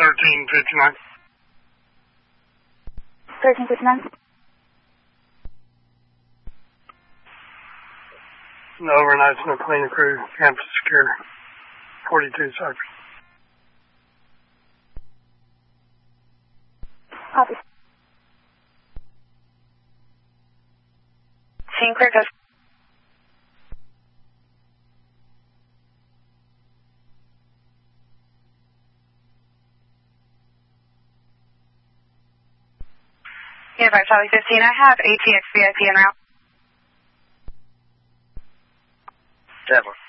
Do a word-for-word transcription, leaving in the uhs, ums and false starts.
thirteen fifty-nine. thirteen fifty-nine. No overnights, no cleaning crew. Campus secure. forty-two Cypress. Copy. Scene clear, guys. Unified Charlie fifteen, I have A T X V I P en route. Seven.